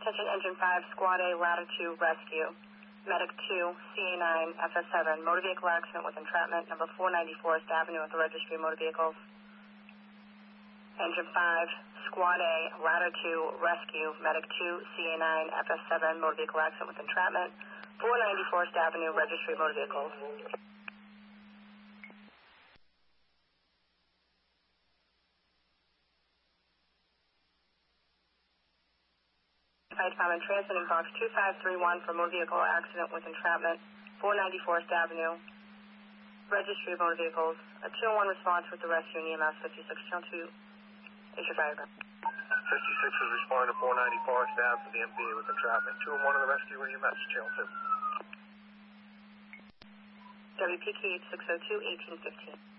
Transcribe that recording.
Attention Engine 5, Squad A, Ladder 2, Rescue. Medic 2, CA9, FS7, motor vehicle accident with entrapment, number 490 Forest Avenue at the Registry of Motor Vehicles. Engine 5, Squad A, Ladder 2, Rescue. Medic 2, CA9, FS7, motor vehicle accident with entrapment, 490 Forest Avenue, Registry of Motor Vehicles. Fire Department transmitting box 2531 for motor vehicle accident with entrapment, 490 Forest Avenue, Registry of Motor Vehicles. A 201 response with the rescue and EMS 56 Channel 2. Is your fire ground. 56 is responding to 490 Forest Ave for the MVA with entrapment. 201 on the rescue with EMS, Channel 2. WPK 602 1815.